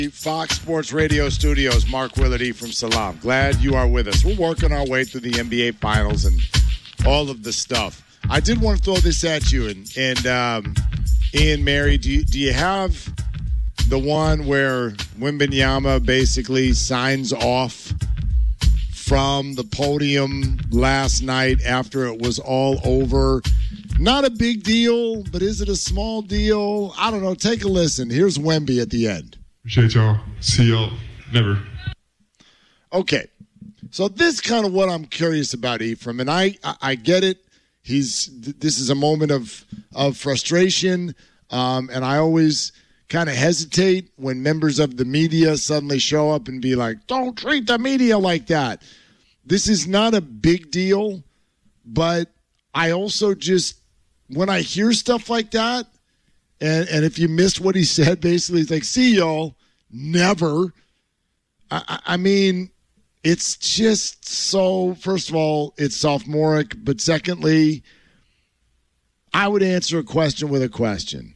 Fox Sports Radio studios, Mark Willard from Salam. Glad you are with us. We're working our way through the NBA Finals and all of the stuff. I did want to throw this at you, and Ian, Mary, do you have the one where Wembanyama basically signs off from the podium last night after it was all over? Not a big deal, but is it a small deal? I don't know. Take a listen. Here's Wemby at the end. Appreciate y'all. See y'all. Never. Okay. So this is kind of what I'm curious about, Ephraim, and I get it. This is a moment of frustration, and I always kind of hesitate when members of the media suddenly show up and be like, don't treat the media like that. This is not a big deal, but I also just, when I hear stuff like that, and if you missed what he said, basically, he's like, see y'all, never. I mean, it's just so, first of all, it's sophomoric, but secondly, I would answer a question with a question.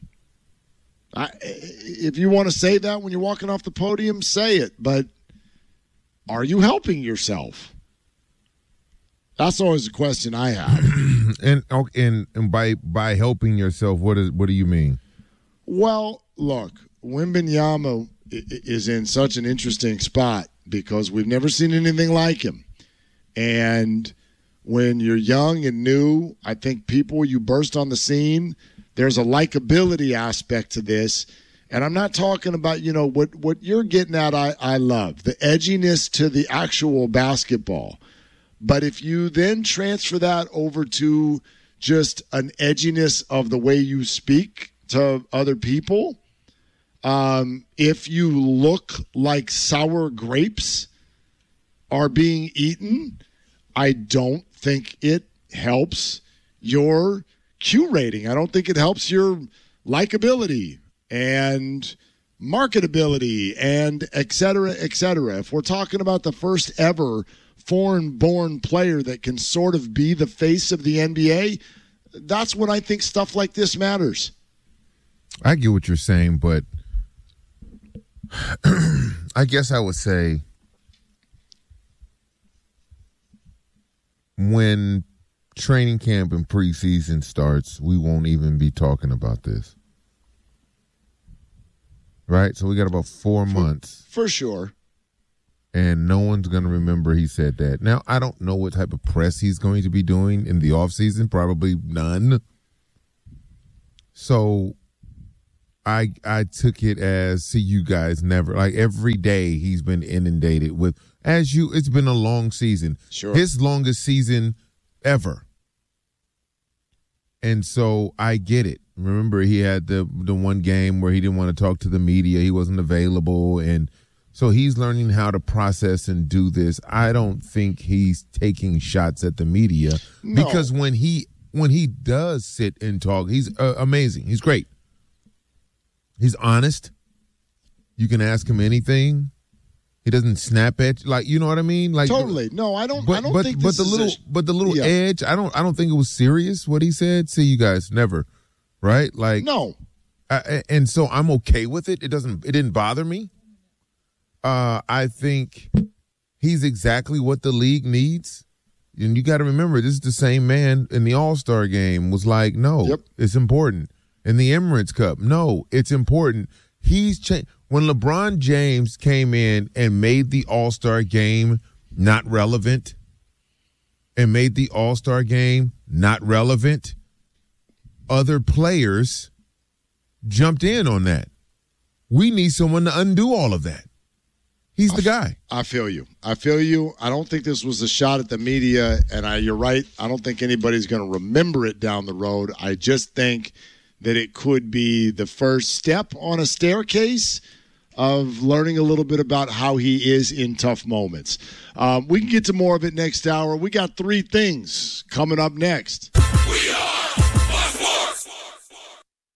If you want to say that when you're walking off the podium, say it, but are you helping yourself? That's always a question I have. and by helping yourself, what do you mean? Well, look, Wembanyama is in such an interesting spot because we've never seen anything like him. And when you're young and new, I think you burst on the scene, there's a likability aspect to this. And I'm not talking about, what you're getting at, I love. The edginess to the actual basketball. But if you then transfer that over to just an edginess of the way you speak to other people, if you look like sour grapes are being eaten, I don't think it helps your Q rating. I don't think it helps your likability and marketability and et cetera, et cetera. If we're talking about the first ever foreign-born player that can sort of be the face of the NBA, that's when I think stuff like this matters. I get what you're saying, but I guess I would say when training camp and preseason starts, we won't even be talking about this. Right? So we got about 4 months. For sure. And no one's going to remember he said that. Now, I don't know what type of press he's going to be doing in the offseason. Probably none. So I took it as, see you guys never. Like every day he's been inundated with, it's been a long season. Sure. His longest season ever. And so I get it. Remember, he had the one game where he didn't want to talk to the media. He wasn't available. And so he's learning how to process and do this. I don't think he's taking shots at the media. No. Because when he does sit and talk, he's amazing. He's great. He's honest. You can ask him anything. He doesn't snap at you, like, you know what I mean? Like totally. No, I don't. I don't think. But the little edge. I don't think it was serious what he said. See you guys never, right? Like no. And so I'm okay with it. It didn't bother me. I think he's exactly what the league needs. And you got to remember, this is the same man in the All-Star game was like, no, yep. It's important. In the Emirates Cup, no, it's important. He's changed. When LeBron James came in and made the All-Star game not relevant and made the All-Star game not relevant, other players jumped in on that. We need someone to undo all of that. He's the guy. I feel you. I don't think this was a shot at the media, and you're right. I don't think anybody's going to remember it down the road. I just think that it could be the first step on a staircase of learning a little bit about how he is in tough moments. We can get to more of it next hour. We got 3 things coming up next. We are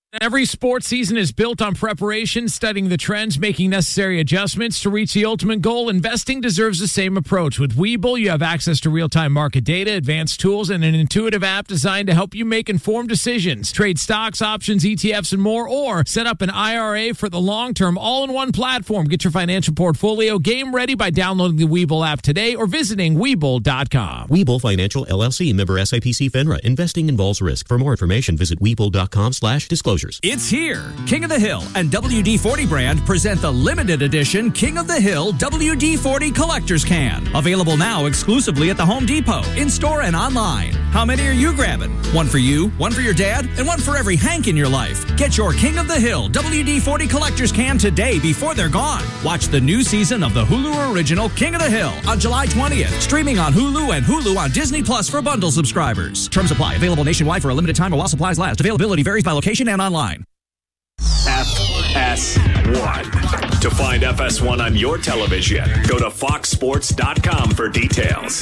Every sports season is built on preparation, studying the trends, making necessary adjustments to reach the ultimate goal. Investing deserves the same approach. With Webull, you have access to real-time market data, advanced tools, and an intuitive app designed to help you make informed decisions. Trade stocks, options, ETFs, and more, or set up an IRA for the long term, all-in-one platform. Get your financial portfolio game ready by downloading the Webull app today or visiting Webull.com. Webull Financial, LLC, member SIPC FINRA. Investing involves risk. For more information, visit Webull.com/disclosures. It's here. King of the Hill and WD-40 brand present the limited edition King of the Hill WD-40 Collector's Can. Available now exclusively at the Home Depot, in-store and online. How many are you grabbing? One for you, one for your dad, and one for every Hank in your life. Get your King of the Hill WD-40 Collector's Can today before they're gone. Watch the new season of the Hulu original King of the Hill on July 20th. Streaming on Hulu and Hulu on Disney Plus for bundle subscribers. Terms apply. Available nationwide for a limited time while supplies last. Availability varies by location and online. FS1. To find FS1 on your television, go to foxsports.com for details.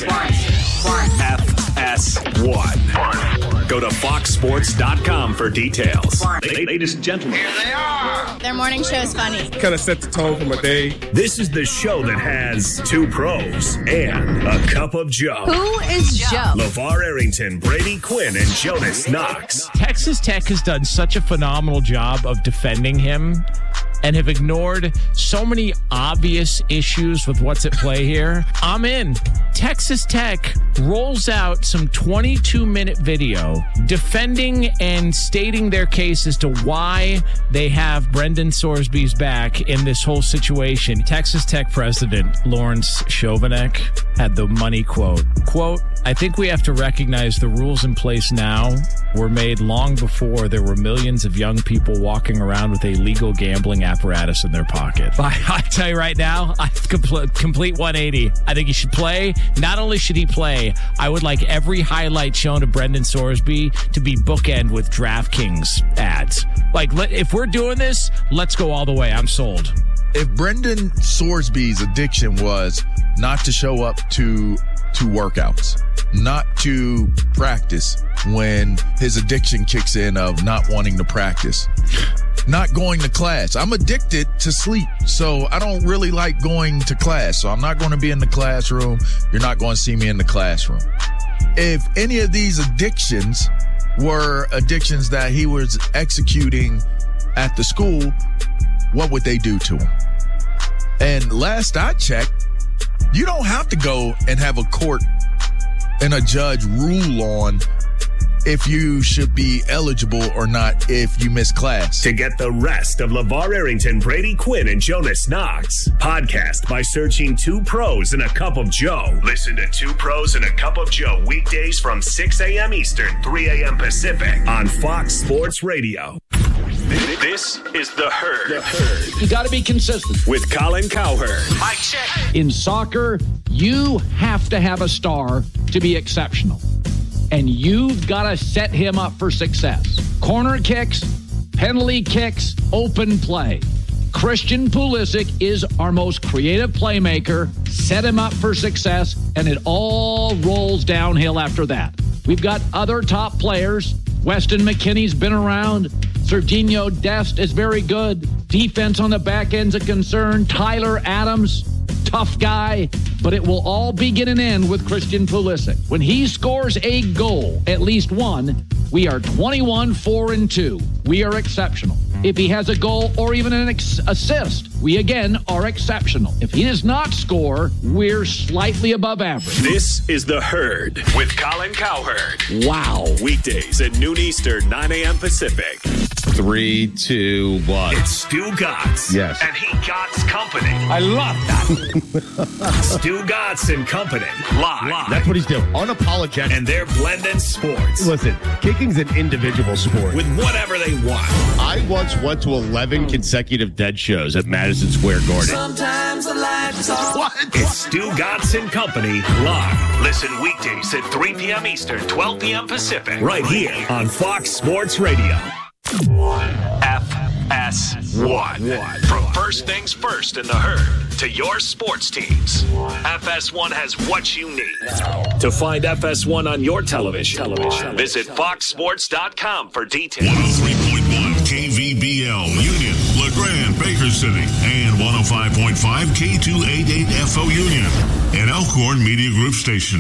FS1. Go to foxsports.com for details. Ladies and gentlemen. Here they are. Their morning show is funny. Kind of set the tone for my day. This is the show that has two pros and a cup of Joe. Who is Joe? LeVar Arrington, Brady Quinn, and Jonas Knox. Texas Tech has done such a phenomenal job of defending him and have ignored so many obvious issues with what's at play here. I'm in. Texas Tech rolls out some 22-minute video defending and stating their case as to why they have Brendan Sorsby's back in this whole situation. Texas Tech president Lawrence Chovanec had the money quote, I think we have to recognize the rules in place now were made long before there were millions of young people walking around with a legal gambling apparatus in their pocket. I tell you right now, complete 180. I think he should play. Not only should he play, I would like every highlight shown of Brendan Sorsby to be bookend with DraftKings ads. Like, if we're doing this, let's go all the way. I'm sold. If Brendan Sorsby's addiction was not to show up to workouts, not to practice when his addiction kicks in of not wanting to practice, not going to class. I'm addicted to sleep, so I don't really like going to class. So I'm not going to be in the classroom. You're not going to see me in the classroom. If any of these addictions were addictions that he was executing at the school, what would they do to him? And last I checked, you don't have to go and have a court and a judge rule on if you should be eligible or not if you miss class. To get the rest of LeVar Arrington, Brady Quinn, and Jonas Knox, podcast by searching Two Pros and a Cup of Joe. Listen to Two Pros and a Cup of Joe weekdays from 6 a.m. Eastern, 3 a.m. Pacific on Fox Sports Radio. This is The Herd. You got to be consistent. With Colin Cowherd. Mic check. In soccer, you have to have a star to be exceptional. And you've got to set him up for success. Corner kicks, penalty kicks, open play. Christian Pulisic is our most creative playmaker. Set him up for success, and it all rolls downhill after that. We've got other top players. Weston McKennie's been around. Serginho Dest is very good. Defense on the back end's a concern. Tyler Adams, tough guy. But it will all begin and end with Christian Pulisic. When he scores a goal, at least one, we are 21-4-2. We are exceptional. If he has a goal or even an assist, we again are exceptional. If he does not score, we're slightly above average. This is The Herd with Colin Cowherd. Wow. Weekdays at noon Eastern, 9 a.m. Pacific. 3, 2, 1. It's Stu Gatz. Yes. And he Gatz Company. I love that. Stu Gatz and Company. Live. That's what he's doing. Unapologetic. And they're blending sports. Listen, kicking's an individual sport. With whatever they want. I once went to 11 consecutive Dead shows at Madison Square Garden. Sometimes the lights are... What? It's Stu Gatz and Company live. Listen weekdays at 3 p.m. Eastern, 12 p.m. Pacific. Right here on Fox Sports Radio. FS1. From first things first in The Herd to your sports teams, FS1 has what you need. To find FS1 on your television, visit foxsports.com for details. 103.1 KVBL, Union, LeGrand, Baker City, and 105.5 K288FO Union, an Elkhorn Media Group station.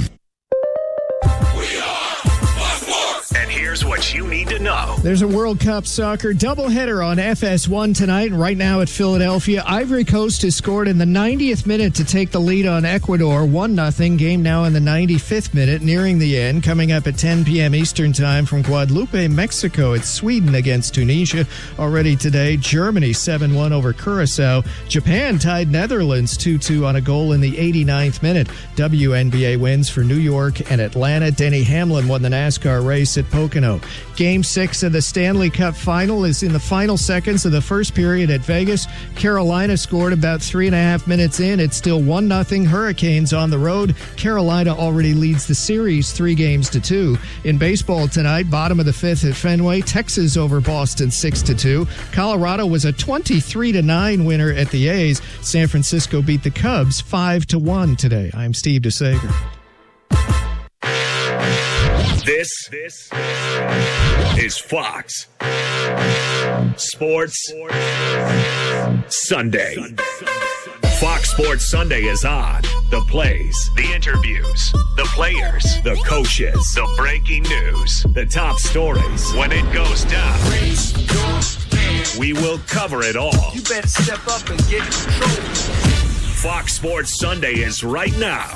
And here's what you need to know. There's a World Cup soccer doubleheader on FS1 tonight. Right now at Philadelphia, Ivory Coast has scored in the 90th minute to take the lead on Ecuador, 1-0. Game now in the 95th minute, nearing the end. Coming up at 10 p.m. Eastern Time from Guadalupe, Mexico. It's Sweden against Tunisia. Already today, Germany 7-1 over Curacao. Japan tied Netherlands 2-2 on a goal in the 89th minute. WNBA wins for New York and Atlanta. Denny Hamlin won the NASCAR race at Pocono. Game 6 of the Stanley Cup final is in the final seconds of the first period at Vegas. Carolina scored about 3.5 minutes in. It's still 1-0 Hurricanes on the road. Carolina already leads the series 3-2. In baseball tonight, bottom of the 5th at Fenway, Texas over Boston 6-2. Colorado was a 23-9 winner at the A's. San Francisco beat the Cubs 5-1 today. I'm Steve DeSager. This is Fox Sports Sunday. Fox Sports Sunday is on. The plays, the interviews, the players, the coaches, the breaking news, the top stories. When it goes down, we will cover it all. You better step up and get in control. Fox Sports Sunday is right now.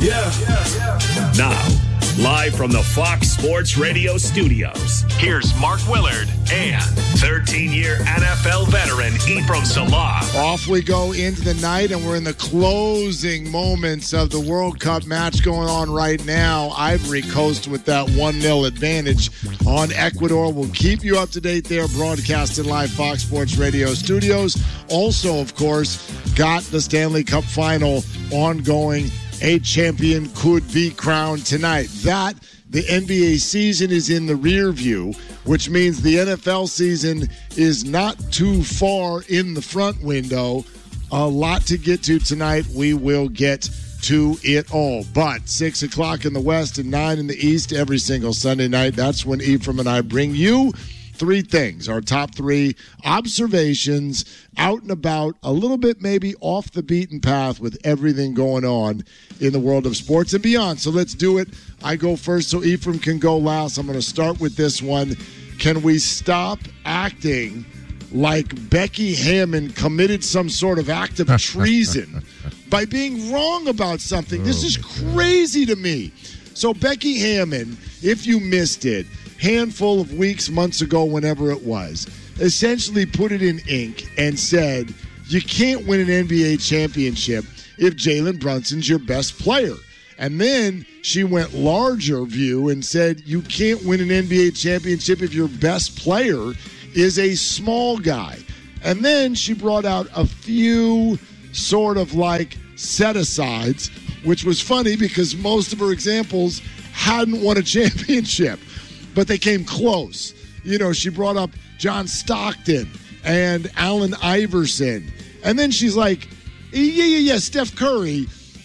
Now, live from the Fox Sports Radio studios, here's Mark Willard and 13-year NFL veteran Ephraim Salah. Off we go into the night, and we're in the closing moments of the World Cup match going on right now. Ivory Coast with that 1-0 advantage on Ecuador. We'll keep you up to date there, broadcasting live Fox Sports Radio studios. Also, of course, got the Stanley Cup final ongoing. A champion could be crowned tonight. That, the NBA season is in the rear view, which means the NFL season is not too far in the front window. A lot to get to tonight. We will get to it all. But 6 o'clock in the West and 9 in the East every single Sunday night. That's when Ephraim and I bring you 3 things, our top 3 observations, out and about, a little bit maybe off the beaten path with everything going on in the world of sports and beyond. So let's do it. I go first so Ephraim can go last. I'm going to start with this one. Can we stop acting like Becky Hammon committed some sort of act of treason by being wrong about something? This is crazy to me. So Becky Hammon, if you missed it, handful of weeks, months ago, whenever it was, essentially put it in ink and said, you can't win an NBA championship if Jalen Brunson's your best player. And then she went larger view and said, you can't win an NBA championship if your best player is a small guy. And then she brought out a few sort of like set-asides, which was funny because most of her examples hadn't won a championship. But they came close. You know, she brought up John Stockton and Allen Iverson. And then she's like, yeah, Steph Curry.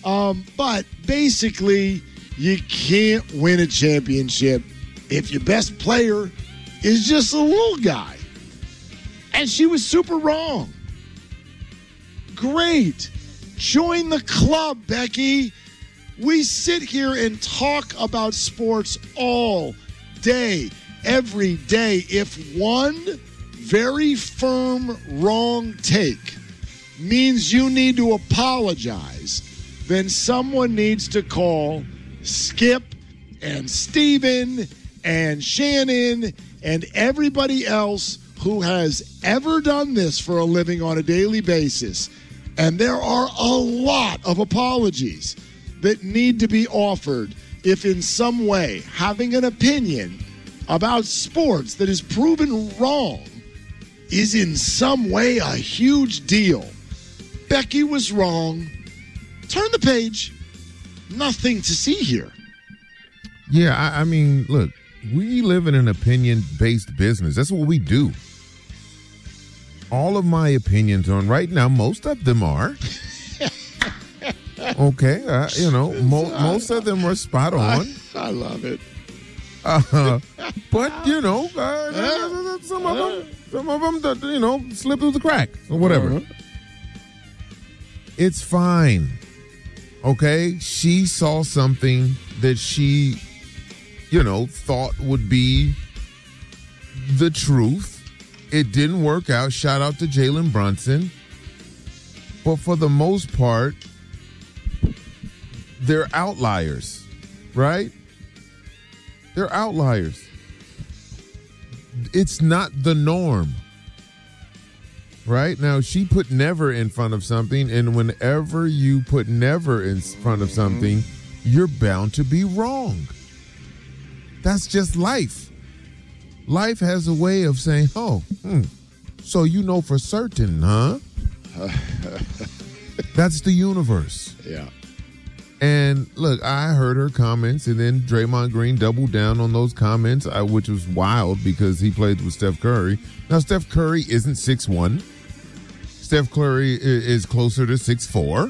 But basically, you can't win a championship if your best player is just a little guy. And she was super wrong. Great. Join the club, Becky. We sit here and talk about sports all day, every day. If one very firm wrong take means you need to apologize, then someone needs to call Skip and Steven and Shannon and everybody else who has ever done this for a living on a daily basis. And there are a lot of apologies that need to be offered if in some way having an opinion about sports that is proven wrong is in some way a huge deal. Becky was wrong. Turn the page. Nothing to see here. Yeah, I mean, look, we live in an opinion-based business. That's what we do. All of my opinions on right now, most of them are. Okay, most of them are spot on. I love it. But, Some of them, slip through the crack or whatever. It's fine. Okay? She saw something that she, thought would be the truth. It didn't work out. Shout out to Jalen Brunson. But for the most part, they're outliers, right? They're outliers. It's not the norm. Right? Now, she put never in front of something, and whenever you put never in front of something, you're bound to be wrong. That's just life. Life has a way of saying, so you know for certain, huh? That's the universe. Yeah. And look, I heard her comments, and then Draymond Green doubled down on those comments, which was wild because he played with Steph Curry. Now, Steph Curry isn't 6'1". Steph Curry is closer to 6'4",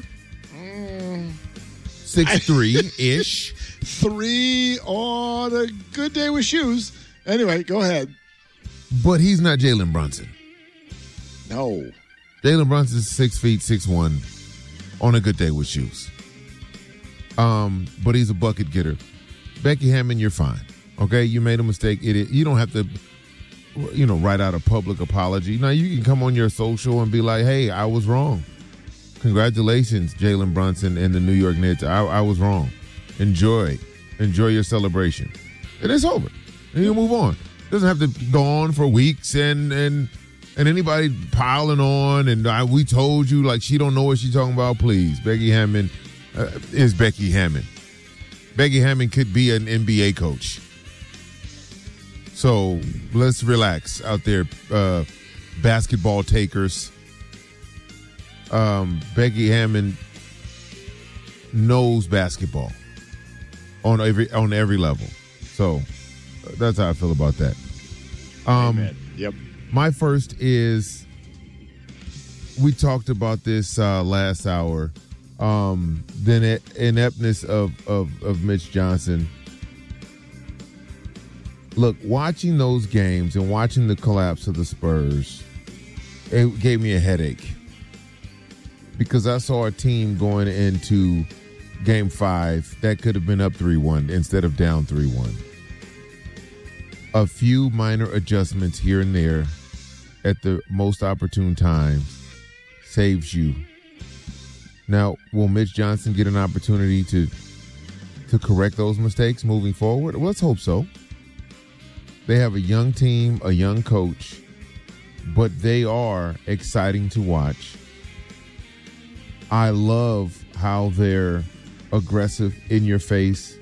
6'3"-ish. 3 on a good day with shoes. Anyway, go ahead. But he's not Jalen Brunson. No. Jalen Brunson's 6 feet, 6'1", on a good day with shoes. But he's a bucket getter. Becky Hammon, you're fine. Okay, you made a mistake. You don't have to, write out a public apology. Now, you can come on your social and be like, hey, I was wrong. Congratulations, Jalen Brunson and the New York Knicks. I was wrong. Enjoy your celebration. And it's over. And you move on. It doesn't have to go on for weeks and anybody piling on and we told you like she don't know what she's talking about. Please, Becky Hammon is Becky Hammon. Becky Hammon could be an NBA coach. So let's relax out there, basketball takers. Becky Hammon knows basketball on every level. So that's how I feel about that. Amen. Yep. My first is, we talked about this last hour. The ineptness of Mitch Johnson. Look, watching those games and watching the collapse of the Spurs, it gave me a headache. Because I saw a team going into Game 5 that could have been up 3-1 instead of down 3-1. A few minor adjustments here and there at the most opportune times saves you. Now, will Mitch Johnson get an opportunity to correct those mistakes moving forward? Well, let's hope so. They have a young team, a young coach, but they are exciting to watch. I love how they're aggressive, in your face,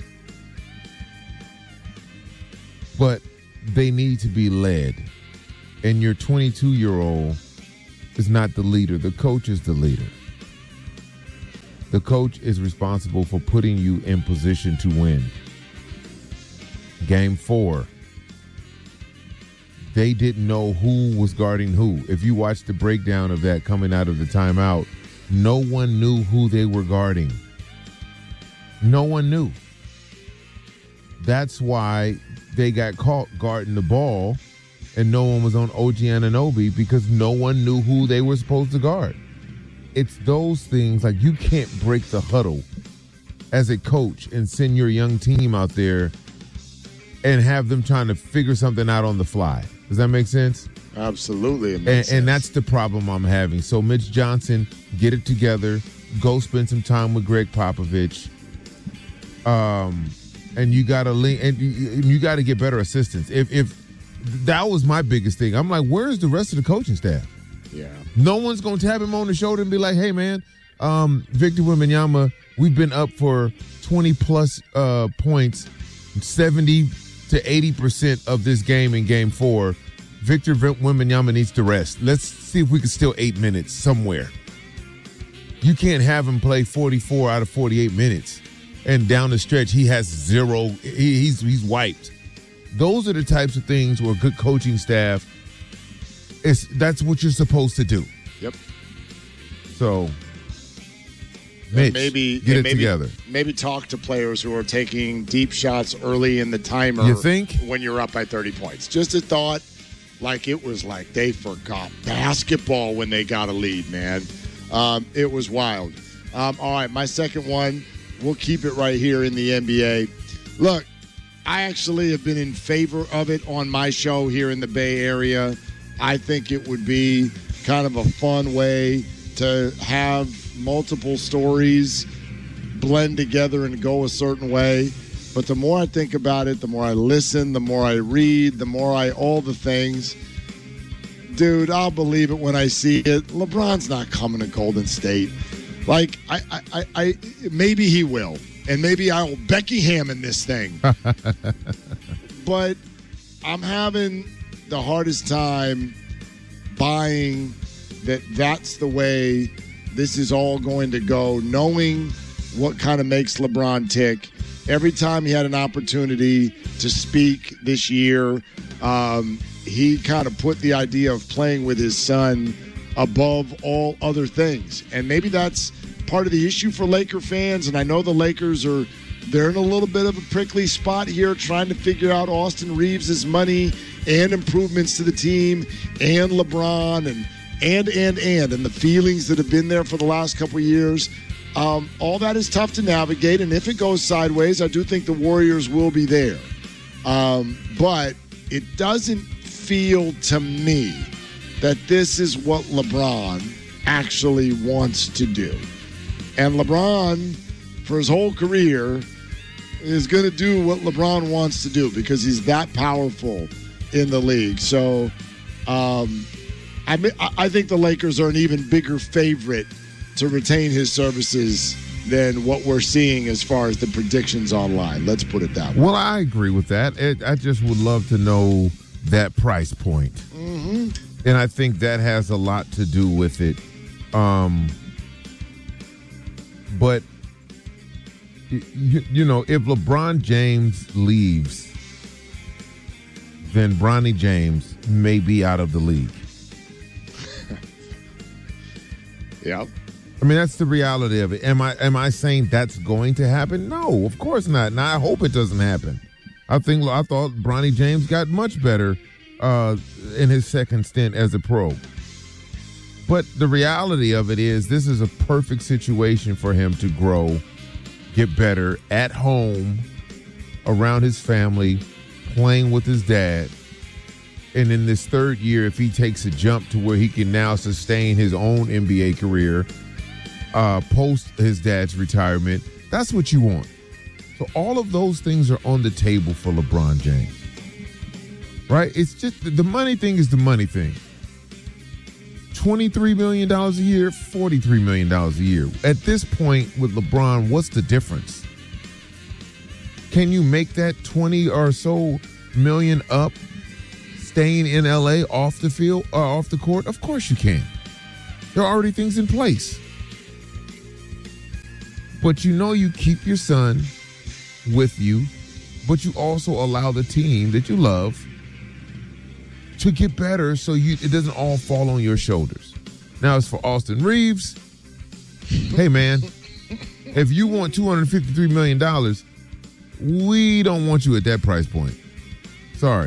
but they need to be led. And your 22-year-old is not the leader. The coach is the leader. The coach is responsible for putting you in position to win. Game 4. They didn't know who was guarding who. If you watch the breakdown of that coming out of the timeout, no one knew who they were guarding. No one knew. That's why they got caught guarding the ball and no one was on OG Anunoby, because no one knew who they were supposed to guard. It's those things, like you can't break the huddle as a coach and send your young team out there and have them trying to figure something out on the fly. Does that make sense? Absolutely. And that's the problem I'm having. So Mitch Johnson, get it together. Go spend some time with Greg Popovich. And you got to link, and you got to get better assistants. If that was my biggest thing, I'm like, where's the rest of the coaching staff? Yeah. No one's going to tap him on the shoulder and be like, hey, man, Victor Wembanyama, we've been up for 20-plus points, 70 to 80% of this game in Game 4. Victor Wembanyama needs to rest. Let's see if we can steal 8 minutes somewhere. You can't have him play 44 out of 48 minutes. And down the stretch, he has 0. He's wiped. Those are the types of things where a good coaching staff, that's what you're supposed to do. Yep. So, Mitch, get it together. Maybe talk to players who are taking deep shots early in the timer. You think? When you're up by 30 points. Just a thought. like it was like they forgot basketball when they got a lead, man. It was wild. All right, my second one, we'll keep it right here in the NBA. Look, I actually have been in favor of it on my show here in the Bay Area. I think it would be kind of a fun way to have multiple stories blend together and go a certain way. But the more I think about it, the more I listen, the more I read, the more all the things. Dude, I'll believe it when I see it. LeBron's not coming to Golden State. Like, I maybe he will. And maybe I'll Becky Hammond this thing. But I'm having the hardest time buying that that's the way this is all going to go, knowing what kind of makes LeBron tick. Every time he had an opportunity to speak this year, he kind of put the idea of playing with his son above all other things. And maybe that's part of the issue for Laker fans. And I know the Lakers they're in a little bit of a prickly spot here, trying to figure out Austin Reeves' money and improvements to the team and LeBron and the feelings that have been there for the last couple of years. All that is tough to navigate, and if it goes sideways, I do think the Warriors will be there. But it doesn't feel to me that this is what LeBron actually wants to do. And LeBron, for his whole career, is going to do what LeBron wants to do because he's that powerful in the league. So I think the Lakers are an even bigger favorite to retain his services than what we're seeing as far as the predictions online. Let's put it that way. Well, I agree with that. I just would love to know that price point. Mm-hmm. And I think that has a lot to do with it. But, you know, if LeBron James leaves, then Bronny James may be out of the league. Yep. I mean, that's the reality of it. Am I saying that's going to happen? No, of course not. And I hope it doesn't happen. I thought Bronny James got much better in his second stint as a pro. But the reality of it is this is a perfect situation for him to grow, get better at home, around his family, playing with his dad. And in this third year, if he takes a jump to where he can now sustain his own NBA career post his dad's retirement, that's what you want. So all of those things are on the table for LeBron James. Right? It's just the money thing is the money thing. $23 million a year, $43 million a year. At this point with LeBron, what's the difference? Can you make that 20 or so million up staying in LA off the field or off the court? Of course you can. There are already things in place. But you know you keep your son with you, but you also allow the team that you love to get better so it doesn't all fall on your shoulders. Now, as for Austin Reeves, hey, man, if you want $253 million, we don't want you at that price point. Sorry.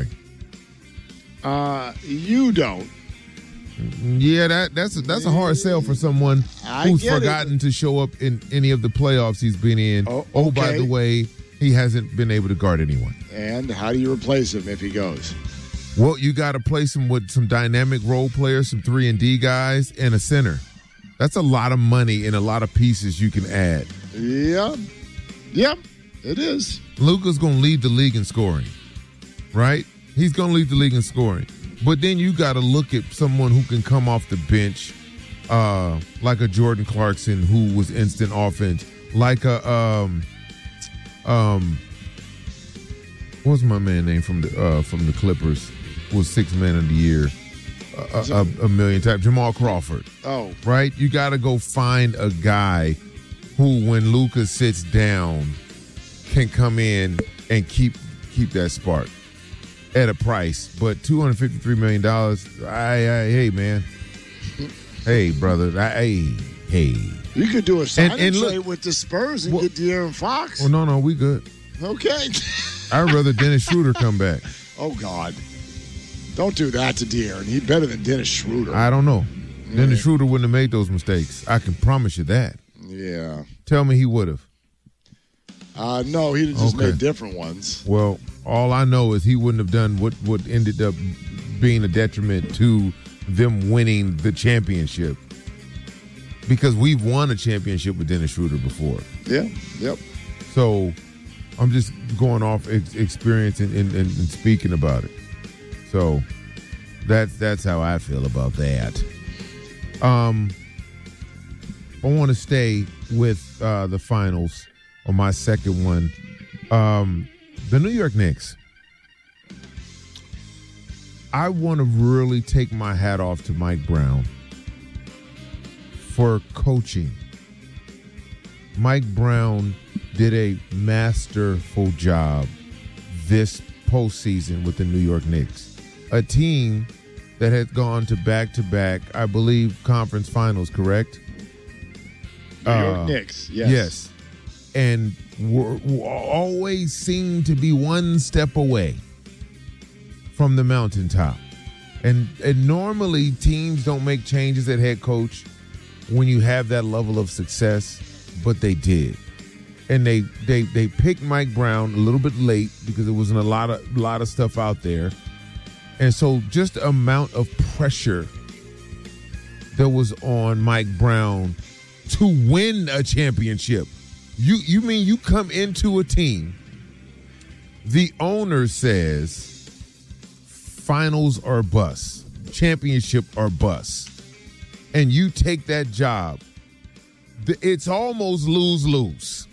You don't. Yeah, that's a hard sell for someone who's forgotten to show up in any of the playoffs he's been in. Oh, by the way, he hasn't been able to guard anyone. And how do you replace him if he goes? Well, you got to place him with some dynamic role players, some 3-and-D guys, and a center. That's a lot of money and a lot of pieces you can add. Yep, it is. Luka's going to lead the league in scoring, right? He's going to lead the league in scoring. But then you got to look at someone who can come off the bench, like a Jordan Clarkson who was instant offense, like a what's my man name from the Clippers? Was 6th man of the year a million times. Jamal Crawford. Oh, right. You got to go find a guy who, when Luka sits down, can come in and keep that spark at a price. But $253 million. Hey man. Hey brother. Hey. You could do a signing trade with the Spurs and get De'Aaron Fox. Oh no, we good. Okay. I'd rather Dennis Schroeder come back. Oh God. Don't do that to De'Aaron. He's better than Dennis Schroeder. I don't know. Dennis Schroeder wouldn't have made those mistakes. I can promise you that. Yeah. Tell me he would have. No, he'd have just made different ones. Well, all I know is he wouldn't have done what ended up being a detriment to them winning the championship. Because we've won a championship with Dennis Schroeder before. Yeah, yep. So I'm just going off experience and speaking about it. So that's how I feel about that. I want to stay with the finals on my second one. The New York Knicks. I want to really take my hat off to Mike Brown for coaching. Mike Brown did a masterful job this postseason with the New York Knicks, a team that had gone to back-to-back, I believe, conference finals, correct? New York Knicks, yes. Yes. And were always seemed to be one step away from the mountaintop. And normally teams don't make changes at head coach when you have that level of success, but they did. And they picked Mike Brown a little bit late because there wasn't a lot of stuff out there. And so just the amount of pressure that was on Mike Brown to win a championship. You mean you come into a team, the owner says finals or bust, championship or bust, and you take that job, it's almost lose-lose.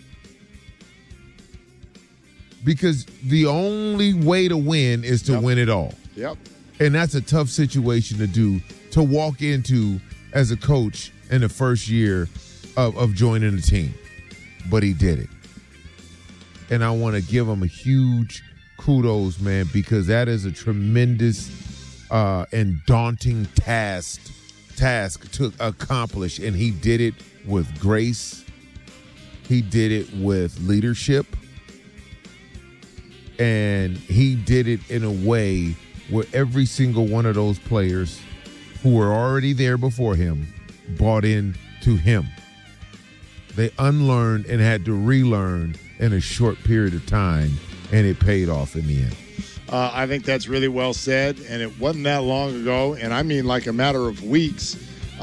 Because the only way to win is to win it all. Yep. And that's a tough situation to walk into as a coach in the first year of joining the team. But he did it. And I want to give him a huge kudos, man, because that is a tremendous and daunting task to accomplish. And he did it with grace. He did it with leadership. And he did it in a way where every single one of those players who were already there before him bought in to him. They unlearned and had to relearn in a short period of time, and it paid off in the end. I think that's really well said, and it wasn't that long ago, and I mean like a matter of weeks,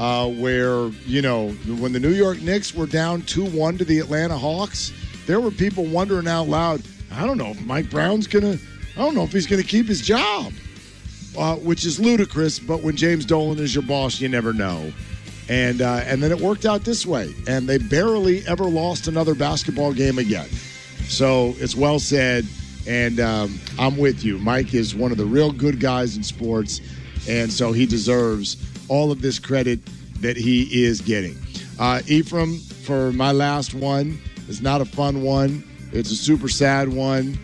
where, when the New York Knicks were down 2-1 to the Atlanta Hawks, there were people wondering out loud, I don't know if Mike Brown's I don't know if he's going to keep his job, which is ludicrous, but when James Dolan is your boss, you never know. And then it worked out this way, and they barely ever lost another basketball game again. So it's well said, and I'm with you. Mike is one of the real good guys in sports, and so he deserves all of this credit that he is getting. Ephraim, for my last one, is not a fun one. It's a super sad one.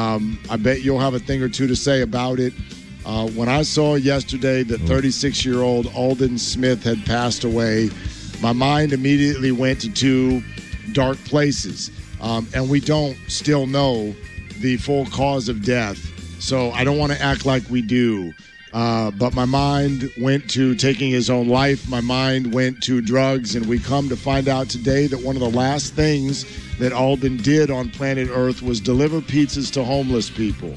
I bet you'll have a thing or two to say about it. When I saw yesterday that 36-year-old Alden Smith had passed away, my mind immediately went to two dark places. And we don't still know the full cause of death, so I don't want to act like we do. But my mind went to taking his own life. My mind went to drugs, and we come to find out today that one of the last things that Alden did on planet Earth was deliver pizzas to homeless people.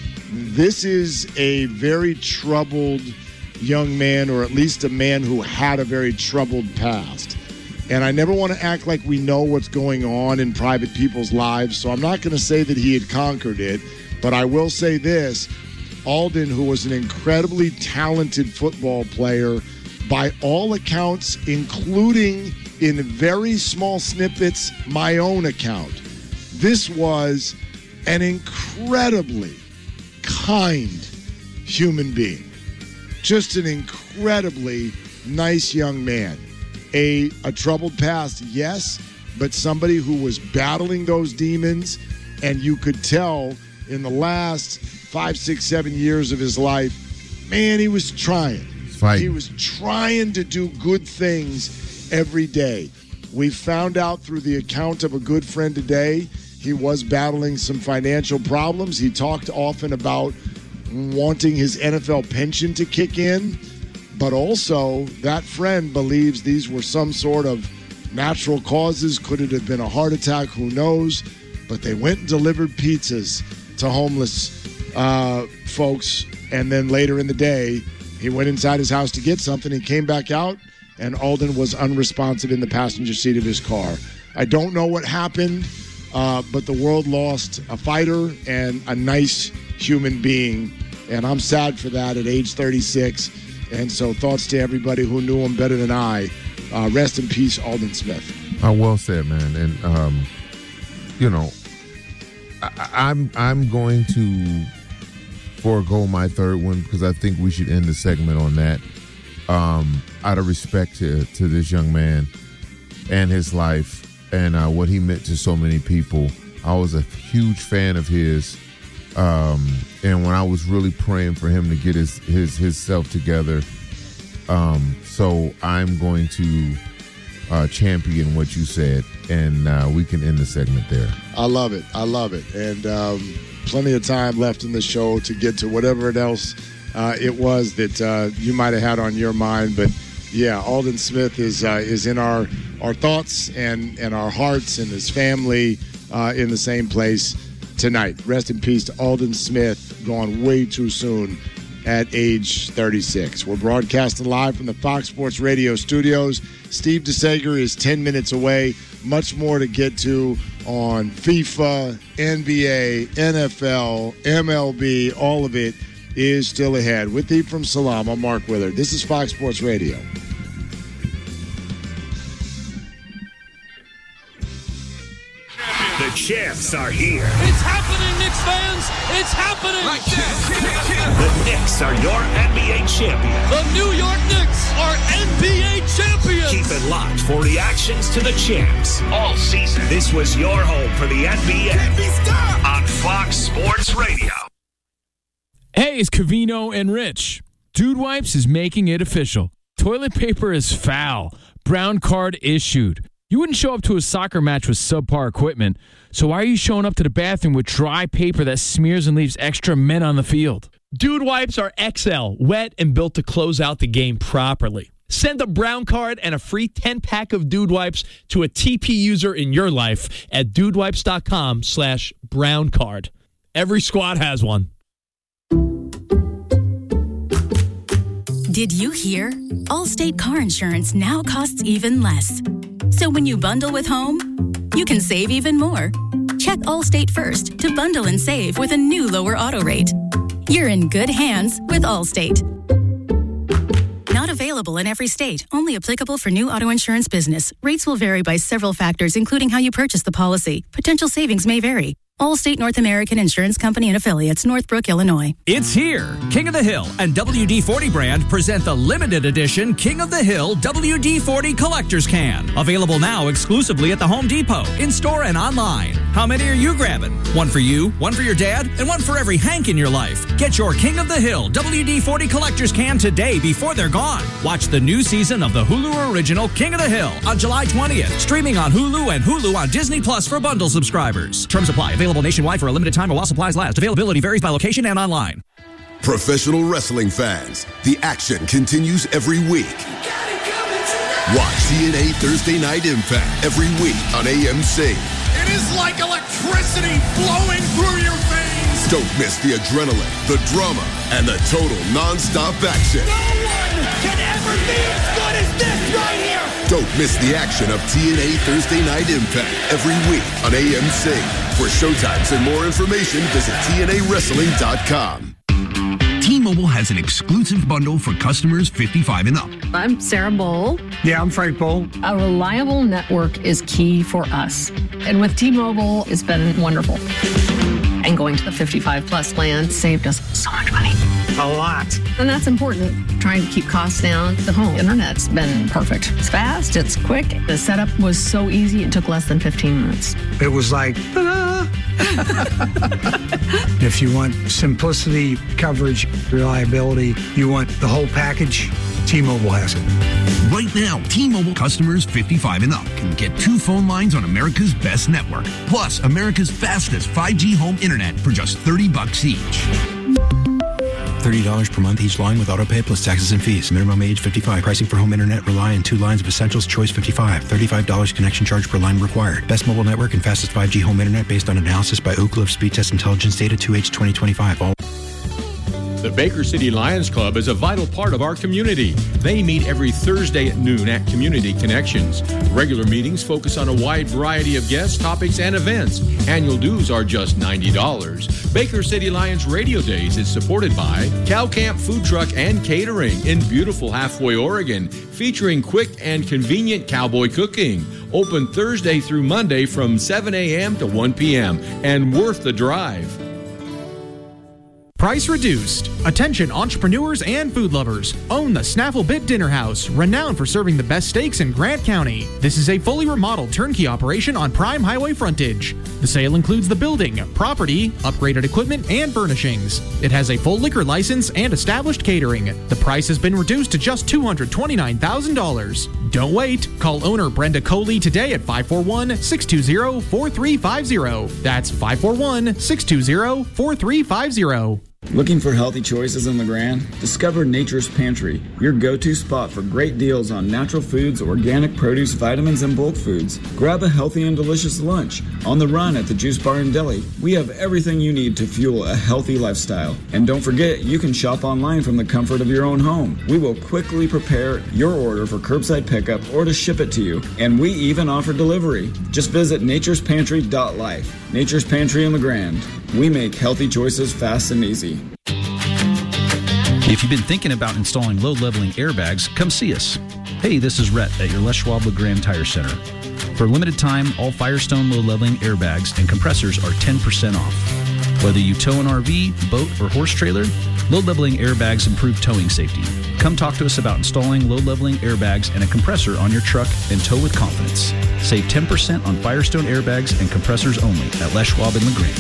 This is a very troubled young man, or at least a man who had a very troubled past. And I never want to act like we know what's going on in private people's lives, so I'm not going to say that he had conquered it, but I will say this. Alden, who was an incredibly talented football player, by all accounts, including in very small snippets, my own account, this was an incredibly kind human being. Just an incredibly nice young man. A troubled past, yes, but somebody who was battling those demons, and you could tell in the last 5, 6, 7 years of his life, man, he was trying. He was trying to do good things every day. We found out through the account of a good friend today, he was battling some financial problems. He talked often about wanting his NFL pension to kick in, but also that friend believes these were some sort of natural causes. Could it have been a heart attack? Who knows? But they went and delivered pizzas to homeless folks, and then later in the day, he went inside his house to get something. He came back out, and Alden was unresponsive in the passenger seat of his car. I don't know what happened, but the world lost a fighter and a nice human being, and I'm sad for that at age 36. And so thoughts to everybody who knew him better than I. Rest in peace, Alden Smith. Well said, man. And, I'm going to forego my third one because I think we should end the segment on that. Out of respect to this young man and his life and what he meant to so many people. I was a huge fan of his. And when I was really praying for him to get his self together. So I'm going to champion what you said, and we can end the segment there. I love it. And plenty of time left in the show to get to whatever else it was that you might have had on your mind. But, yeah, Alden Smith is in our thoughts and our hearts, and his family in the same place tonight. Rest in peace to Alden Smith, gone way too soon at age 36. We're broadcasting live from the Fox Sports Radio studios. Steve DeSager is 10 minutes away. Much more to get to on FIFA, NBA, NFL, MLB. All of it is still ahead. With Eve from Salam, I'm Mark Willard. This is Fox Sports Radio. The champs are here. It's happening, Knicks fans. It's happening. Right there. The Knicks are your NBA champion. The New York Knicks are NBA champions. Keep it locked for reactions to the champs all season. This was your home for the NBA on Fox Sports Radio. Hey, it's Covino and Rich. Dude Wipes is making it official. Toilet paper is foul. Brown card issued. You wouldn't show up to a soccer match with subpar equipment, so why are you showing up to the bathroom with dry paper that smears and leaves extra men on the field? Dude Wipes are XL, wet and built to close out the game properly. Send a brown card and a free 10-pack of Dude Wipes to a TP user in your life at dudewipes.com/brown card. Every squad has one. Did you hear? Allstate car insurance now costs even less. So when you bundle with home, you can save even more. Check Allstate first to bundle and save with a new lower auto rate. You're in good hands with Allstate. Not available in every state. Only applicable for new auto insurance business. Rates will vary by several factors, including how you purchase the policy. Potential savings may vary. Allstate North American Insurance Company and Affiliates, Northbrook, Illinois. It's here. King of the Hill and WD-40 brand present the limited edition King of the Hill WD-40 Collector's Can. Available now exclusively at the Home Depot, in-store and online. How many are you grabbing? One for you, one for your dad, and one for every Hank in your life. Get your King of the Hill WD-40 Collector's Can today before they're gone. Watch the new season of the Hulu original King of the Hill on July 20th. Streaming on Hulu and Hulu on Disney Plus for bundle subscribers. Terms apply. Available nationwide for a limited time while supplies last. Availability varies by location and online. Professional wrestling fans, the action continues every week. Watch TNA Thursday Night Impact every week on AMC. It is like electricity flowing through your veins. Don't miss the adrenaline, the drama, and the total non-stop action. No one can ever be as good as this right here. Don't miss the action of TNA Thursday Night Impact every week on AMC. For showtimes and more information, visit TNAWrestling.com. T-Mobile has an exclusive bundle for customers 55 and up. I'm Sarah Bowl. Yeah, I'm Frank Bowl. A reliable network is key for us. And with T-Mobile, it's been wonderful. And going to the 55 plus plan saved us so much money. A lot. And that's important. Trying to keep costs down. The home internet's been perfect. It's fast, it's quick. The setup was so easy, it took less than 15 minutes. It was like, ta-da! If you want simplicity, coverage, reliability, you want the whole package, T-Mobile has it. Right now, T-Mobile customers 55 and up can get 2 phone lines on America's best network, plus America's fastest 5G home internet for just $30 each. $30 per month each line with autopay plus taxes and fees. Minimum age 55. Pricing for home internet rely on 2 lines of Essentials. Choice 55. $35 connection charge per line required. Best mobile network and fastest 5G home internet based on analysis by Ookla of Speed Test Intelligence data 2H 2025. All The Baker City Lions Club is a vital part of our community. They meet every Thursday at noon at Community Connections. Regular meetings focus on a wide variety of guests, topics, and events. Annual dues are just $90. Baker City Lions Radio Days is supported by Cow Camp Food Truck and Catering in beautiful Halfway, Oregon, featuring quick and convenient cowboy cooking. Open Thursday through Monday from 7 a.m. to 1 p.m. and worth the drive. Price reduced. Attention entrepreneurs and food lovers. Own the Snaffle Bit Dinner House, renowned for serving the best steaks in Grant County. This is a fully remodeled turnkey operation on prime highway frontage. The sale includes the building, property, upgraded equipment, and furnishings. It has a full liquor license and established catering. The price has been reduced to just $229,000. Don't wait. Call owner Brenda Coley today at 541-620-4350. That's 541-620-4350. Looking for healthy choices in LeGrand? Discover Nature's Pantry, your go-to spot for great deals on natural foods, organic produce, vitamins, and bulk foods. Grab a healthy and delicious lunch. On the run at the Juice Bar and Deli, we have everything you need to fuel a healthy lifestyle. And don't forget, you can shop online from the comfort of your own home. We will quickly prepare your order for curbside pickup or to ship it to you. And we even offer delivery. Just visit naturespantry.life. Nature's Pantry in LeGrand. We make healthy choices fast and easy. If you've been thinking about installing load-leveling airbags, come see us. Hey, this is Rhett at your Les Schwab LeGrand Tire Center. For a limited time, all Firestone load-leveling airbags and compressors are 10% off. Whether you tow an RV, boat, or horse trailer, load-leveling airbags improve towing safety. Come talk to us about installing load-leveling airbags and a compressor on your truck and tow with confidence. Save 10% on Firestone airbags and compressors only at Les Schwab and LeGrand.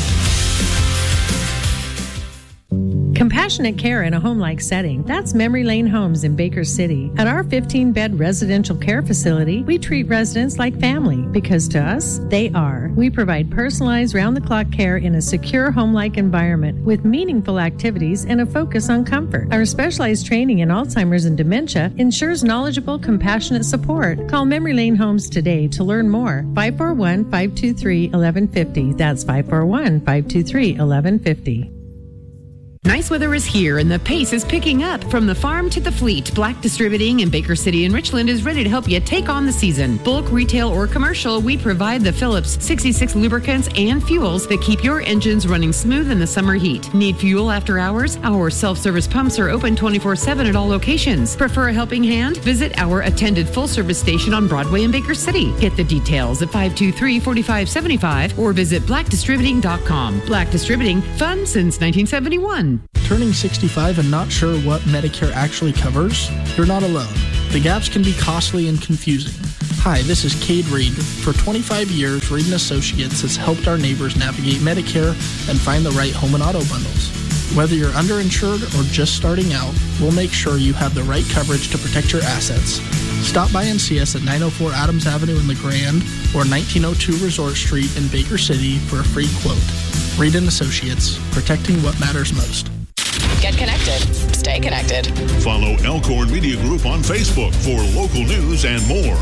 Compassionate care in a home-like setting. That's Memory Lane Homes in Baker City. At our 15-bed residential care facility, we treat residents like family because to us, they are. We provide personalized round-the-clock care in a secure home-like environment with meaningful activities and a focus on comfort. Our specialized training in Alzheimer's and dementia ensures knowledgeable, compassionate support. Call Memory Lane Homes today to learn more. 541-523-1150. That's 541-523-1150. Nice weather is here and the pace is picking up. From the farm to the fleet, Black Distributing in Baker City and Richland is ready to help you take on the season. Bulk, retail, or commercial, we provide the Phillips 66 lubricants and fuels that keep your engines running smooth in the summer heat. Need fuel after hours? Our self-service pumps are open 24/7 at all locations. Prefer a helping hand? Visit our attended full-service station on Broadway in Baker City. Get the details at 523-4575 or visit blackdistributing.com. Black Distributing, fun since 1971. Turning 65 and not sure what Medicare actually covers? You're not alone. The gaps can be costly and confusing. Hi, this is Cade Reed. For 25 years, Reed & Associates has helped our neighbors navigate Medicare and find the right home and auto bundles. Whether you're underinsured or just starting out, we'll make sure you have the right coverage to protect your assets. Stop by and see us at 904 Adams Avenue in LeGrand or 1902 Resort Street in Baker City for a free quote. Reed & Associates, protecting what matters most. Get connected. Stay connected. Follow Elkhorn Media Group on Facebook for local news and more.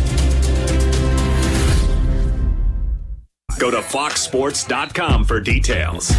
Go to foxsports.com for details.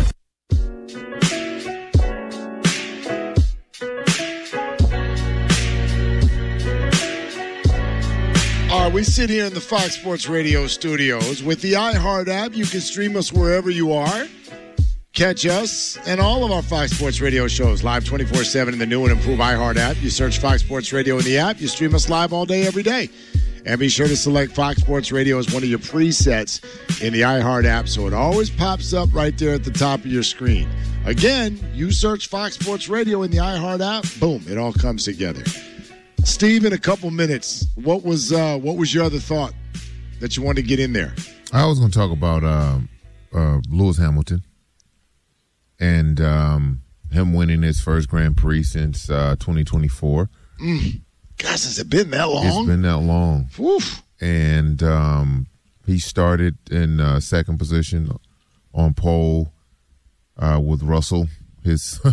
All right, we sit here in the Fox Sports Radio studios. With the iHeart app, you can stream us wherever you are. Catch us and all of our Fox Sports Radio shows live 24/7 in the new and improved iHeart app. You search Fox Sports Radio in the app. You stream us live all day, every day. And be sure to select Fox Sports Radio as one of your presets in the iHeart app so it always pops up right there at the top of your screen. Again, you search Fox Sports Radio in the iHeart app, boom, it all comes together. Steve, in a couple minutes, what was your other thought that you wanted to get in there? I was going to talk about Lewis Hamilton and him winning his first Grand Prix since 2024. Gosh, has it been that long? It's been that long. Oof. And he started in second position on pole with Russell, his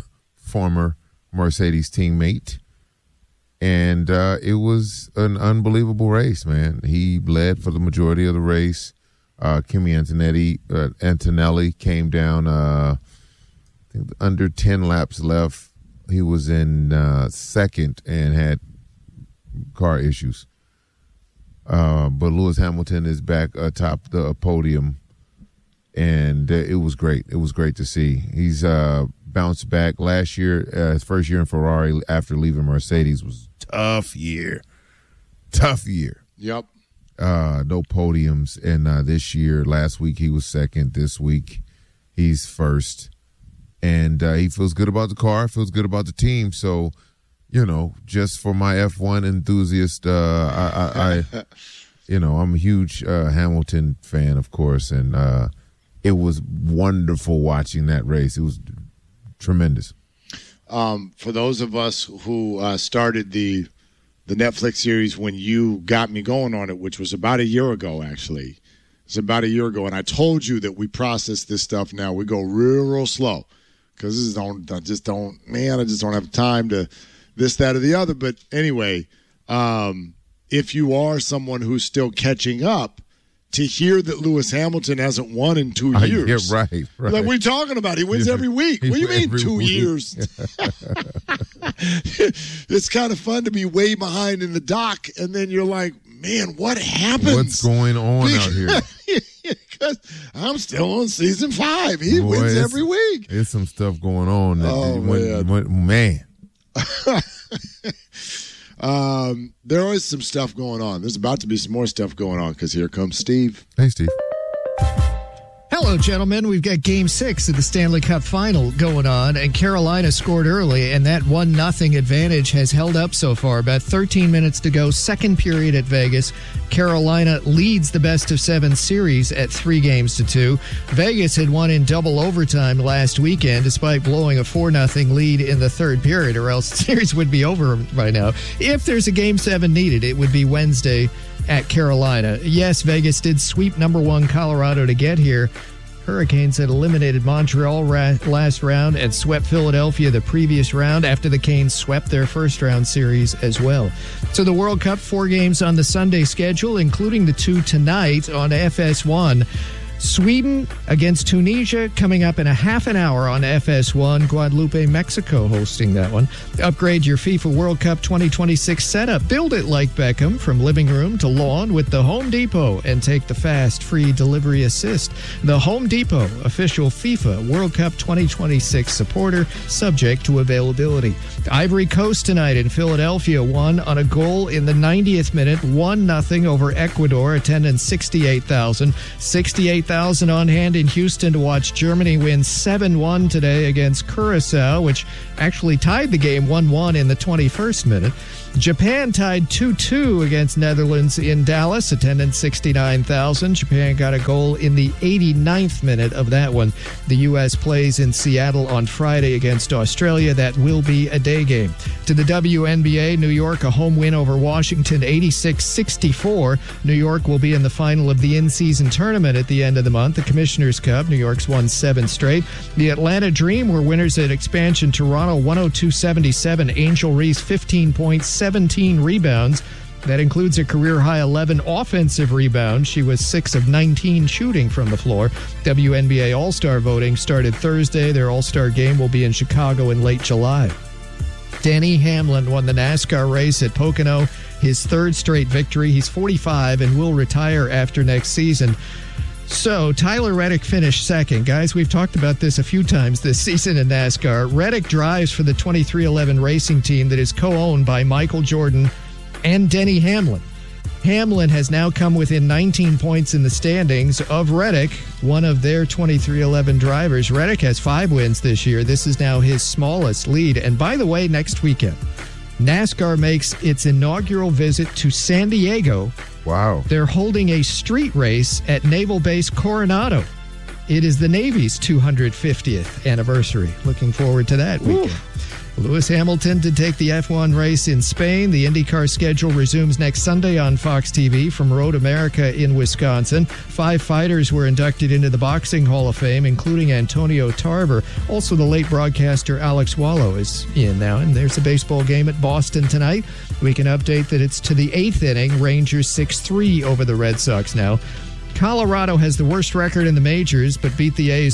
former Mercedes teammate. And it was an unbelievable race, man. He led for the majority of the race. Kimi Antonelli came down, I think under 10 laps left. He was in second and had car issues. But Lewis Hamilton is back atop the podium, and it was great. It was great to see. He's bounced back. Last year, his first year in Ferrari after leaving Mercedes was tough year. Yep. No podiums. And this year, last week he was second. This week he's first. And he feels good about the car, feels good about the team. So, just for my F1 enthusiast, I'm a huge Hamilton fan, of course. And it was wonderful watching that race. It was tremendous. For those of us who started the Netflix series when you got me going on it, which was about a year ago, actually. It's about a year ago, and I told you that we process this stuff now. We go real slow because I just don't have time to this, that, or the other. But anyway, if you are someone who's still catching up, to hear that Lewis Hamilton hasn't won in 2 years. Yeah, right. Like, what are you talking about? He wins every week. What do you mean 2 years? It's kind of fun to be way behind in the dock, and then you're like, man, what happens? What's going on out here? Because I'm still on season 5. He wins every week. There's some stuff going on. Man. There is some stuff going on. There's about to be some more stuff going on because here comes Steve. Hey, Steve. Hello, gentlemen. We've got Game 6 of the Stanley Cup Final going on, and Carolina scored early, and that 1-0 advantage has held up so far. About 13 minutes to go, second period at Vegas. Carolina leads the best-of-7 series at 3-2. Vegas had won in double overtime last weekend, despite blowing a 4-0 lead in the third period, or else the series would be over by now. If there's a Game 7 needed, it would be Wednesday at Carolina. Yes, Vegas did sweep number 1 Colorado to get here. Hurricanes had eliminated Montreal last round and swept Philadelphia the previous round after the Canes swept their first-round series as well. So the World Cup, 4 games on the Sunday schedule, including the 2 tonight on FS1. Sweden against Tunisia coming up in a half an hour on FS1. Guadalupe, Mexico hosting that one. Upgrade your FIFA World Cup 2026 setup. Build it like Beckham from living room to lawn with the Home Depot and take the fast, free delivery assist. The Home Depot, official FIFA World Cup 2026 supporter, subject to availability. Ivory Coast tonight in Philadelphia won on a goal in the 90th minute, 1-0 over Ecuador, attendance 68,000. 68,000 on hand in Houston to watch Germany win 7-1 today against Curacao, which actually tied the game 1-1 in the 21st minute. Japan tied 2-2 against Netherlands in Dallas, attendance 69,000. Japan got a goal in the 89th minute of that one. The U.S. plays in Seattle on Friday against Australia. That will be a day game. To the WNBA, New York, a home win over Washington, 86-64. New York will be in the final of the in-season tournament at the end of the month, the Commissioner's Cup. New York's won 7 straight. The Atlanta Dream were winners at expansion Toronto, 102-77. Angel Reese, 15 points, 17 rebounds. That includes a career-high 11 offensive rebounds. She was 6 of 19 shooting from the floor. WNBA All-Star voting started Thursday. Their All-Star game will be in Chicago in late July. Denny Hamlin won the NASCAR race at Pocono, his 3rd straight victory. He's 45 and will retire after next season. So, Tyler Reddick finished second. Guys, we've talked about this a few times this season in NASCAR. Reddick drives for the 2311 racing team that is co-owned by Michael Jordan and Denny Hamlin. Hamlin has now come within 19 points in the standings of Reddick, one of their 2311 drivers. Reddick has 5 wins this year. This is now his smallest lead. And by the way, next weekend, NASCAR makes its inaugural visit to San Diego. Wow. They're holding a street race at Naval Base Coronado. It is the Navy's 250th anniversary. Looking forward to that weekend. Lewis Hamilton did take the F1 race in Spain. The IndyCar schedule resumes next Sunday on Fox TV from Road America in Wisconsin. 5 fighters were inducted into the Boxing Hall of Fame, including Antonio Tarver. Also, the late broadcaster Alex Wallow is in now. And there's a baseball game at Boston tonight. We can update that it's to the 8th inning. Rangers 6-3 over the Red Sox now. Colorado has the worst record in the majors, but beat the A's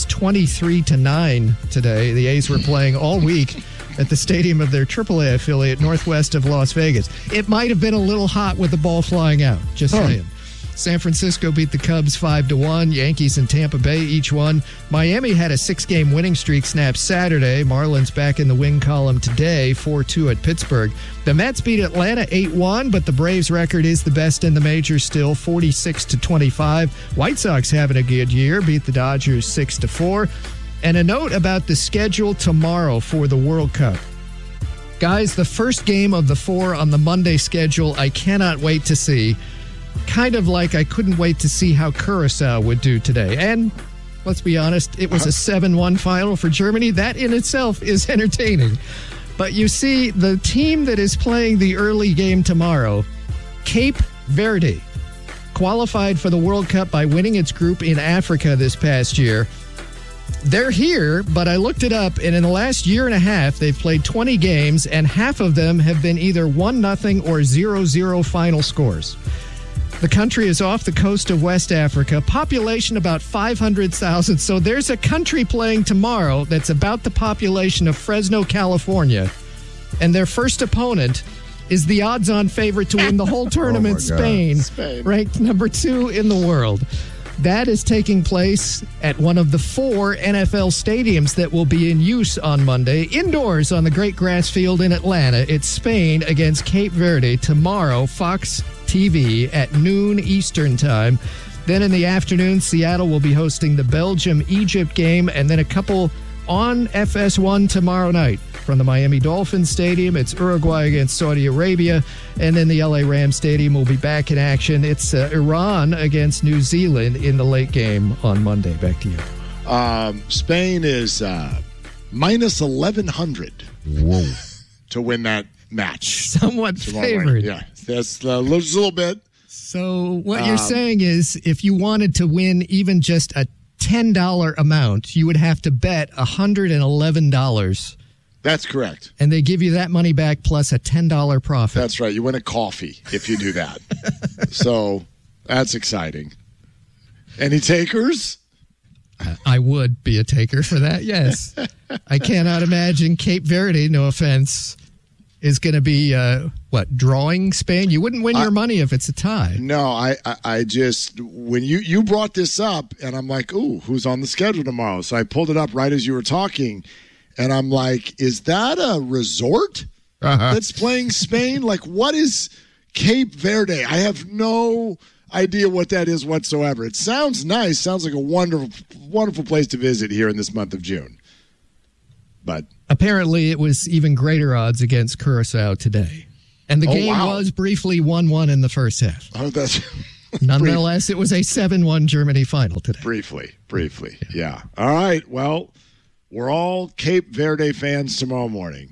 23-9 today. The A's were playing all week at the stadium of their AAA affiliate northwest of Las Vegas. It might have been a little hot with the ball flying out, just saying. San Francisco beat the Cubs 5-1. Yankees and Tampa Bay each won. Miami had a 6-game winning streak snap Saturday. Marlins back in the win column today, 4-2 at Pittsburgh. The Mets beat Atlanta 8-1, but the Braves' record is the best in the majors still, 46-25. White Sox having a good year, beat the Dodgers 6-4. And a note about the schedule tomorrow for the World Cup. Guys, the first game of the 4 on the Monday schedule, I cannot wait to see. Kind of like I couldn't wait to see how Curacao would do today. And let's be honest, it was a 7-1 final for Germany. That in itself is entertaining. But you see, the team that is playing the early game tomorrow, Cape Verde, qualified for the World Cup by winning its group in Africa this past year. They're here, but I looked it up, and in the last year and a half, they've played 20 games, and half of them have been either 1-0 or 0-0 final scores. The country is off the coast of West Africa, population about 500,000. So there's a country playing tomorrow that's about the population of Fresno, California. And their first opponent is the odds-on favorite to win the whole tournament, Spain, ranked number 2 in the world. That is taking place at one of the 4 NFL stadiums that will be in use on Monday. Indoors on the Great Grass Field in Atlanta. It's Spain against Cape Verde tomorrow, Fox TV at noon Eastern time. Then in the afternoon, Seattle will be hosting the Belgium-Egypt game, and then a couple on FS1 tomorrow night. From the Miami Dolphins Stadium, it's Uruguay against Saudi Arabia, and then the LA Rams Stadium will be back in action. It's Iran against New Zealand in the late game on Monday. Back to you. Spain is minus 1,100 to win that match. Somewhat favored. Yeah, that's a little bit. So what you're saying is if you wanted to win even just a $10 amount, you would have to bet $111. That's correct. And they give you that money back plus a $10 profit. That's right. You win a coffee if you do that. So that's exciting. Any takers? I would be a taker for that, yes. I cannot imagine Cape Verde, no offense, is going to be, drawing Spain? You wouldn't win your money if it's a tie. No, I just, when you brought this up, and I'm like, ooh, who's on the schedule tomorrow? So I pulled it up right as you were talking, and I'm like, is that a resort that's playing Spain? Like, what is Cape Verde? I have no idea what that is whatsoever. It sounds nice. Sounds like a wonderful place to visit here in this month of June. But apparently it was even greater odds against Curacao today. And the game was briefly 1-1 in the first half. Oh, that's nonetheless, it was a 7-1 Germany final today. Briefly. Yeah. All right. Well, we're all Cape Verde fans tomorrow morning.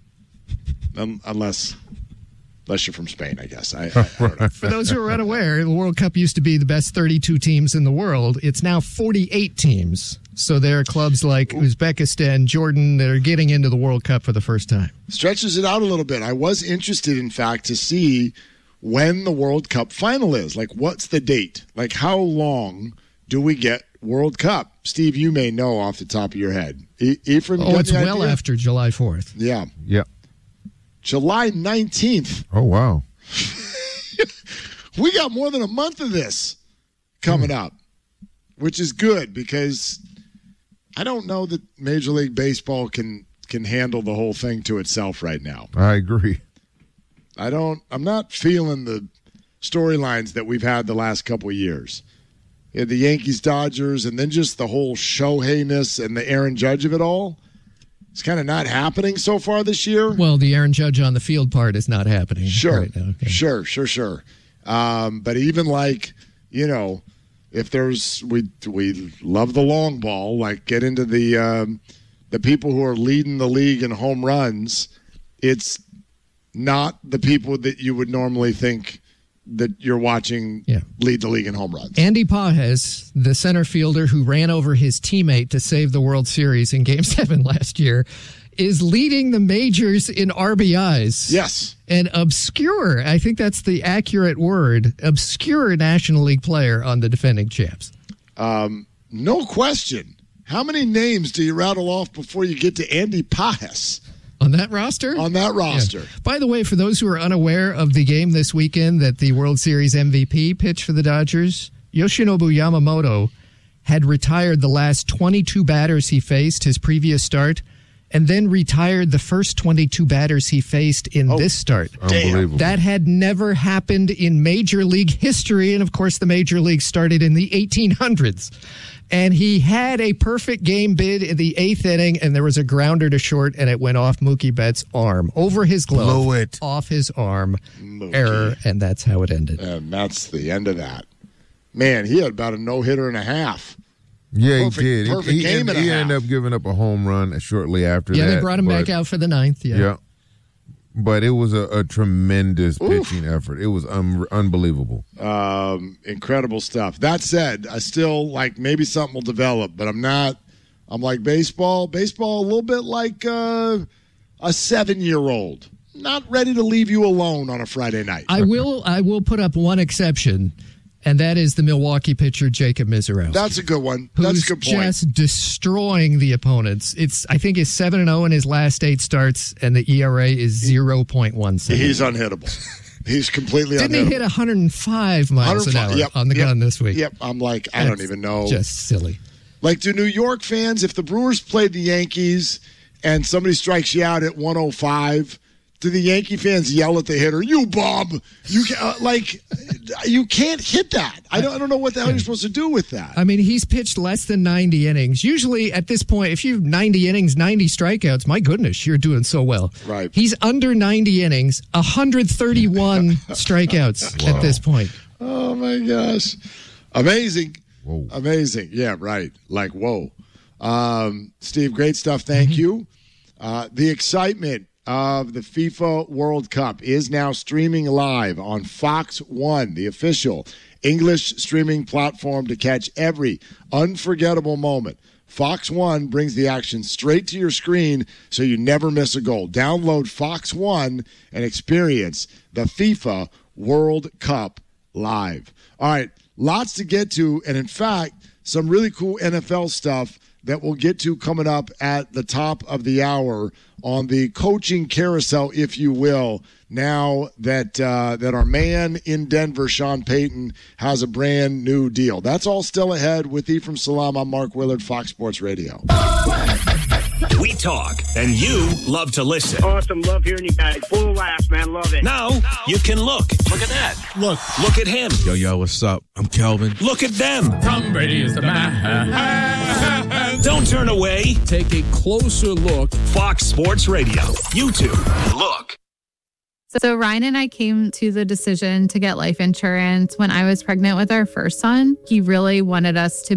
Unless you're from Spain, I guess. I don't know. For those who are unaware, the World Cup used to be the best 32 teams in the world. It's now 48 teams. So there are clubs like Uzbekistan, Jordan that are getting into the World Cup for the first time. Stretches it out a little bit. I was interested, in fact, to see when the World Cup final is. Like, what's the date? Like, how long do we get World Cup? Steve, you may know off the top of your head. Ephraim, it's well after July 4th. Yeah. Yeah. July 19th. Oh, wow. We got more than a month of this coming up, which is good because I don't know that Major League Baseball can handle the whole thing to itself right now. I agree. I'm not feeling the storylines that we've had the last couple of years. You had the Yankees, Dodgers, and then just the whole Shohei-ness and the Aaron Judge of it all. It's kind of not happening so far this year. Well, the Aaron Judge on the field part is not happening. Sure, right now. Okay. Sure. But even like, if there's we love the long ball, like get into the the people who are leading the league in home runs, it's not the people that you would normally think that you're watching lead the league in home runs. Andy Pages, the center fielder who ran over his teammate to save the World Series in Game 7 last year, is leading the majors in RBIs. Yes. An obscure, I think that's the accurate word, obscure National League player on the defending champs. No question. How many names do you rattle off before you get to Andy Pages? On that roster? On that roster. Yeah. By the way, for those who are unaware of the game this weekend that the World Series MVP pitched for the Dodgers, Yoshinobu Yamamoto had retired the last 22 batters he faced his previous start, and then retired the first 22 batters he faced in this start. Unbelievable. That had never happened in Major League history, and of course the Major League started in the 1800s. And he had a perfect game bid in the 8th inning, and there was a grounder to short, and it went off Mookie Betts' arm. Over his glove. Blew it. Off his arm. Mookie. Error, and that's how it ended. And that's the end of that. Man, he had about a no-hitter and a half. Yeah, Perfect, he did. Perfect game and a half. He ended up giving up a home run shortly after that. Yeah, they brought him back out for the 9th. Yeah. But it was a tremendous pitching effort. It was unbelievable. Incredible stuff. That said, I still like maybe something will develop, but I'm not. I'm like baseball. Baseball a little bit like a 7-year-old. Not ready to leave you alone on a Friday night. I will put up one exception, and that is the Milwaukee pitcher Jacob Mizorowski. That's a good one. That's a good point. Who's just destroying the opponents. I think it's 7-0 in his last 8 starts, and the ERA is 0.17. He's unhittable. He's completely unhittable. Didn't he hit 105 miles an hour on the gun this week? Yep. I'm like, I don't even know. Just silly. Like, do New York fans, if the Brewers played the Yankees and somebody strikes you out at 105, do the Yankee fans yell at the hitter, "You bum"? You you can't hit that. I don't know what the hell you're supposed to do with that. I mean, he's pitched less than 90 innings. Usually at this point, if you have 90 innings, 90 strikeouts, my goodness, you're doing so well. Right. He's under 90 innings, 131 strikeouts at this point. Oh my gosh. Amazing. Whoa. Amazing. Yeah, right. Like, whoa. Steve, great stuff. Thank you. The excitement of the FIFA World Cup is now streaming live on Fox One, the official English streaming platform to catch every unforgettable moment. Fox One brings the action straight to your screen so you never miss a goal. Download Fox One and experience the FIFA World Cup live. All right, lots to get to, and in fact, some really cool NFL stuff that we'll get to coming up at the top of the hour on the coaching carousel, if you will, now that our man in Denver, Sean Payton, has a brand new deal. That's all still ahead with Ephraim Salam. I'm Mark Willard, Fox Sports Radio. We talk, and you love to listen. Awesome. Love hearing you guys. Full of laughs, man. Love it. Now, you can look. Look at that. Look at him. Yo, what's up? I'm Kelvin. Look at them. Tom Brady is the man. Don't turn away. Take a closer look. Fox Sports Radio. YouTube. Look. So Ryan and I came to the decision to get life insurance when I was pregnant with our first son. He really wanted us to